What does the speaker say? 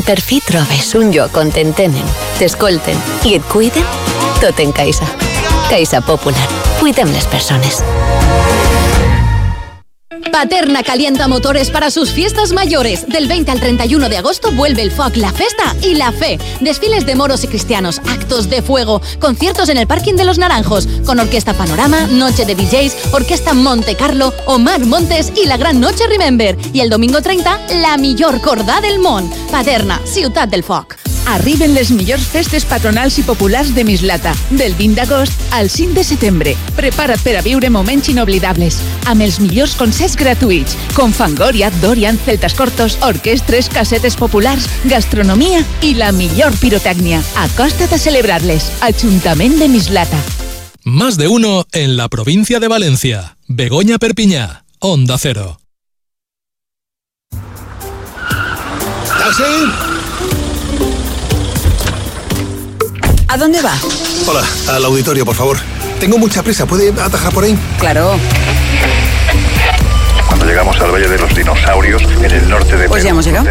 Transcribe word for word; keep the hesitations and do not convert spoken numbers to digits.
Per fi trobes un lloc on t'entenen, t'escolten i et cuiden? Tot en Caixa. Caixa Popular. Cuidem les persones. Paterna calienta motores para sus fiestas mayores. Del veinte al treinta y uno de agosto vuelve el F O C, la Festa y la Fe. Desfiles de moros y cristianos, actos de fuego, conciertos en el Parking de los Naranjos, con Orquesta Panorama, Noche de D Js, Orquesta Monte Carlo, Omar Montes y la Gran Noche Remember. Y el domingo treinta, la millor cordà del món. Paterna, ciutat del foc. Arriben les millors festes patronals i populars de Mislata, del vint d'agost al cinc de setembre. Prepara't per a viure moments inoblidables, amb els millors concerts gratuïts, com Fangoria, Dorian, Celtas Cortos, orquestres, casetes populars, gastronomia i la millor pirotècnia. Acosta't a celebrar-les. Ajuntament de Mislata. Más de uno en la provincia de Valencia. Begoña Perpiñá, Onda Cero. ¿Taxi? ¿A dónde va? Hola, al auditorio, por favor. Tengo mucha prisa, ¿puede atajar por ahí? Claro. Cuando llegamos al Valle de los Dinosaurios, en el norte de Pues Perú, ya hemos llegado.